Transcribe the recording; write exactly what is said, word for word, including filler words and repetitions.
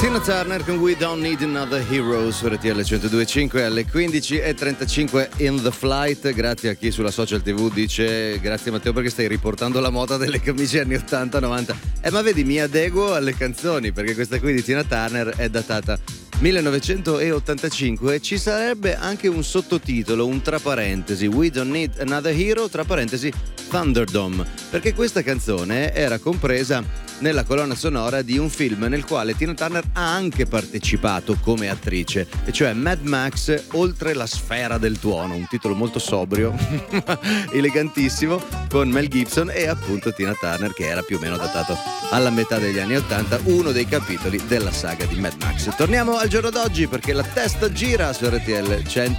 Tina Turner con We Don't Need Another Hero su R T L centodue e cinque alle quindici e trentacinque in the flight. Grazie a chi sulla social tivù dice: grazie Matteo perché stai riportando la moda delle camicie anni ottanta novanta. Eh ma vedi, mi adeguo alle canzoni, perché questa qui di Tina Turner è datata millenovecentottantacinque e ci sarebbe anche un sottotitolo, un tra parentesi, We Don't Need Another Hero, tra parentesi Thunderdome, perché questa canzone era compresa nella colonna sonora di un film nel quale Tina Turner ha anche partecipato come attrice, e cioè Mad Max Oltre la sfera del tuono, un titolo molto sobrio, elegantissimo, con Mel Gibson e appunto Tina Turner, che era più o meno datato alla metà degli anni ottanta, uno dei capitoli della saga di Mad Max. Torniamo al giorno d'oggi perché la testa gira su R T L centodue